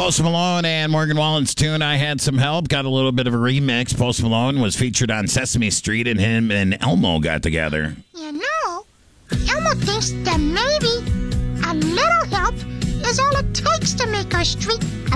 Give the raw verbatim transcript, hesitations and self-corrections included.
Post Malone and Morgan Wallen's tune, I Had Some Help, got a little bit of a remix. Post Malone was featured on Sesame Street, and him and Elmo got together. You know, Elmo thinks that maybe a little help is all it takes to make our street